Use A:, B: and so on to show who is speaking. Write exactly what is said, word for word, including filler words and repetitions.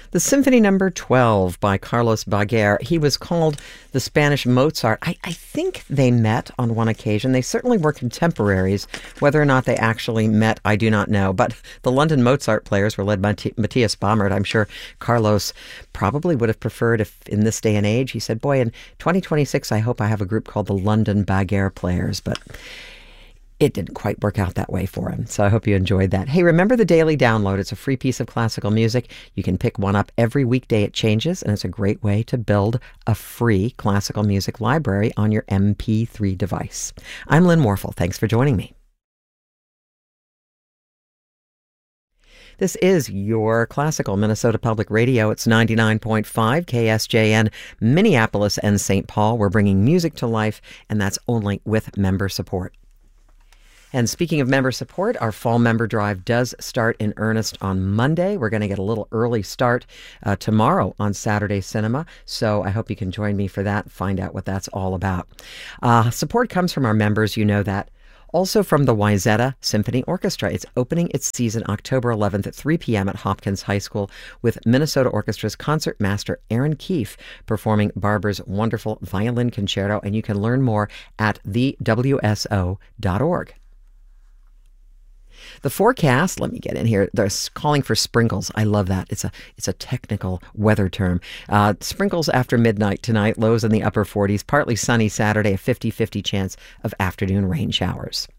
A: The Symphony Number twelve by Carlos Baguer. He was called the Spanish Mozart. I, I think they met on one occasion. They certainly were contemporaries. Whether or not they actually met, I do not know. But the London Mozart players were led by T- Matthias Baumert. I'm sure Carlos probably would have preferred if in this day and age, he said, boy, in twenty twenty-six, I hope I have a group called the London Baguer Players. But it didn't quite work out that way for him. So I hope you enjoyed that. Hey, remember the Daily Download. It's a free piece of classical music. You can pick one up every weekday. It changes, and it's a great way to build a free classical music library on your M P three device. I'm Lynn Warfel. Thanks for joining me. This is your classical Minnesota Public Radio. It's ninety-nine point five K S J N, Minneapolis and Saint Paul. We're bringing music to life, and that's only with member support. And speaking of member support, our fall member drive does start in earnest on Monday. We're going to get a little early start uh, tomorrow on Saturday Cinema. So I hope you can join me for that, find out what that's all about. Uh, support comes from our members, you know that. Also from the Wayzata Symphony Orchestra. It's opening its season October eleventh at three p.m. at Hopkins High School with Minnesota Orchestra's concertmaster Aaron Keefe performing Barber's wonderful violin concerto. And you can learn more at the w s o dot org. The forecast, let me get in here. They're calling for sprinkles. I love that. It's a it's a technical weather term. Uh, sprinkles after midnight tonight, lows in the upper forties, partly sunny Saturday, a fifty-fifty chance of afternoon rain showers.